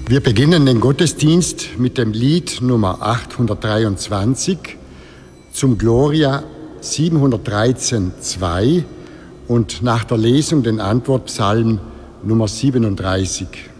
Wir beginnen den Gottesdienst mit dem Lied Nummer 823 zum Gloria 713,2 und nach der Lesung den Antwortpsalm Nummer 37.